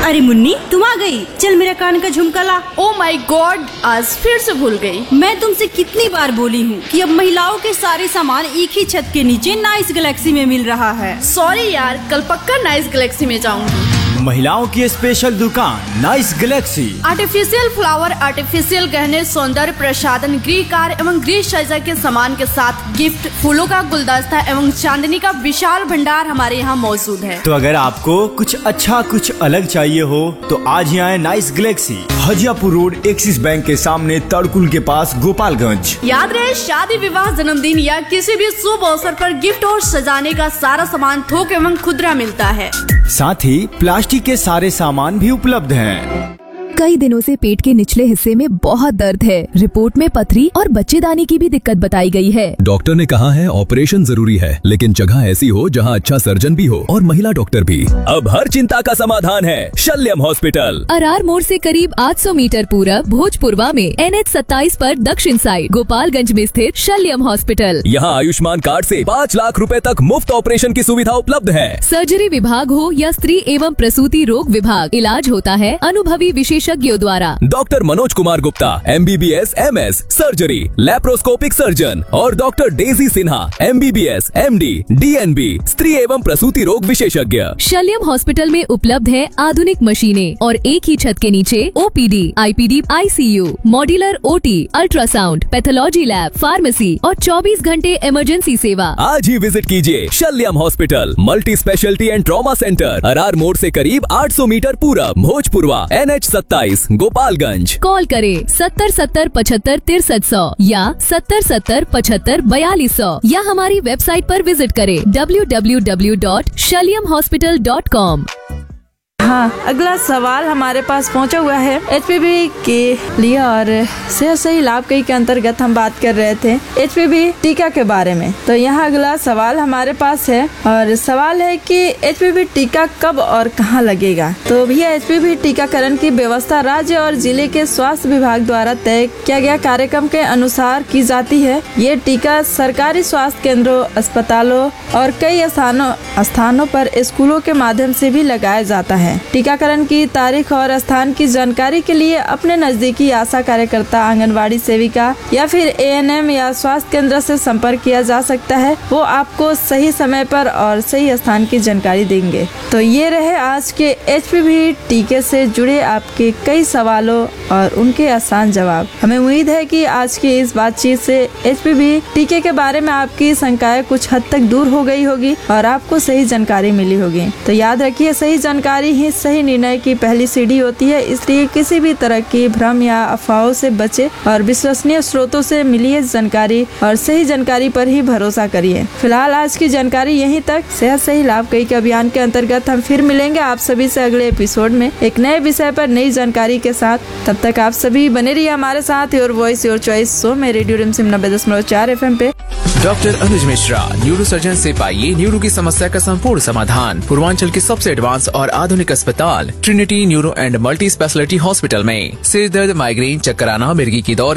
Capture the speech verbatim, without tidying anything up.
अरे मुन्नी, तुम आ गई। चल मेरा कान का झुमका ला। ओ माय गॉड, आज फिर से भूल गई। मैं तुमसे कितनी बार बोली हूँ कि अब महिलाओं के सारे सामान एक ही छत के नीचे नाइस गैलेक्सी में मिल रहा है। सॉरी यार, कल पक्का नाइस गैलेक्सी में जाऊंगी। महिलाओं की स्पेशल दुकान nice Galaxy. Artificial flower, artificial गहने, सौंदर्य प्रसाधन, गृह कार्य एवं गृह सज्जा के सामान के साथ गिफ्ट, फूलों का गुलदस्ता एवं चांदनी का विशाल भंडार हमारे यहाँ मौजूद है। तो अगर आपको कुछ अच्छा कुछ अलग चाहिए हो तो आज ही आए nice Galaxy, Hajiyapur road, axis bank के सामने, तड़कुल के पास, गोपालगंज। याद रहे, शादी, विवाह, जन्मदिन या किसी भी शुभ अवसर पर गिफ्ट और सजाने का सारा सामान थोक एवं खुदरा मिलता है। साथ ही प्लास्टिक के सारे सामान भी उपलब्ध हैं। कई दिनों से पेट के निचले हिस्से में बहुत दर्द है। रिपोर्ट में पथरी और बच्चेदानी की भी दिक्कत बताई गई है। डॉक्टर ने कहा है ऑपरेशन जरूरी है, लेकिन जगह ऐसी हो जहां अच्छा सर्जन भी हो और महिला डॉक्टर भी। अब हर चिंता का समाधान है शल्यम हॉस्पिटल। अरार मोड़ से करीब आठ सौ मीटर पूरब भोजपुरवा में एन एच सत्ताईस पर दक्षिण साइड गोपालगंज में स्थित शल्यम हॉस्पिटल। यहाँ आयुष्मान कार्ड से पाँच लाख रुपए तक मुफ्त ऑपरेशन की सुविधा उपलब्ध है। सर्जरी विभाग हो या स्त्री एवं प्रसूति रोग विभाग, इलाज होता है अनुभवी विशेषज्ञों द्वारा। Doctor Manoj Kumar Gupta, M B B S, M S, surgery, laparoscopic surgeon और doctor Daisy Sinha, M B B S, M D, D N B, स्त्री एवं प्रसूति रोग विशेषज्ञ। शल्यम हॉस्पिटल में उपलब्ध है आधुनिक मशीनें और एक ही छत के नीचे O P D, I P D, I C you, modular O T, ultrasound, pathology lab, pharmacy और चौबीस घंटे इमरजेंसी सेवा। आज ही विजिट कीजिए शल्यम hospital, multi speciality and trauma centre, Arar मोड़ से करीब आठ सौ मीटर पूरब, भोजपुरवा, एन एच सत्ताईस, गोपालगंज। कॉल करें सत्तर सत्तर पचहत्तर तिरसठ सौ या सत्तर सत्तर पचहत्तर बयालीस सौ या हमारी वेबसाइट पर विजिट करें W W W dot शल्यम hospital dot com. हाँ, अगला सवाल हमारे पास पहुंचा हुआ है एच पी वी के लिए और सेहत सही लाभ कई के अंतर्गत हम बात कर रहे थे एच पी वी टीका के बारे में। तो यहाँ अगला सवाल हमारे पास है और सवाल है कि एच पी वी टीका कब और कहाँ लगेगा। तो भैया, एच पी वी टीकाकरण की व्यवस्था राज्य और जिले के स्वास्थ्य विभाग द्वारा तय किया गया कार्यक्रम के अनुसार की जाती है। ये टीका सरकारी स्वास्थ्य केंद्रों, अस्पतालों और कई स्थानों स्थानों पर स्कूलों के माध्यम से भी लगाया जाता है। टीकाकरण की तारीख और स्थान की जानकारी के लिए अपने नजदीकी आशा कार्यकर्ता, आंगनवाड़ी सेविका या फिर ए एन एम या स्वास्थ्य केंद्र से संपर्क किया जा सकता है। वो आपको सही समय पर और सही स्थान की जानकारी देंगे। तो ये रहे आज के एच पी वी टीके से जुड़े आपके कई सवालों और उनके आसान जवाब। हमें उम्मीद है कि आज की इस बातचीत से एच पी वी टीके के बारे में आपकी शंकाएं कुछ हद तक दूर हो गई होगी और आपको सही जानकारी मिली होगी। तो याद रखिए, सही जानकारी ही सही निर्णय की पहली सीढ़ी होती है, इसलिए किसी भी तरह की भ्रम या अफवाहों से बचे और विश्वसनीय स्रोतों से मिली जानकारी और सही जानकारी पर ही भरोसा करिए। फिलहाल आज की जानकारी यहीं तक। सेहत सही लाभ कई के अभियान के अंतर्गत हम फिर मिलेंगे आप सभी से अगले एपिसोड में एक नए विषय पर नई जानकारी के साथ। तब तक आप सभी बने रहिए हमारे साथ your voice your choice show में रेडियो रिमझिम नब्बे दशमलव चार एफ एम पे। डॉक्टर अनुज मिश्रा, न्यूरो सर्जन से पाइए न्यूरो की समस्या का संपूर्ण समाधान। पूर्वांचल के सबसे एडवांस और आधुनिक अस्पताल Trinity neuro and multi speciality hospital में सिर दर्द, माइग्रेन, चक्कर आना, मिर्गी की दौरे,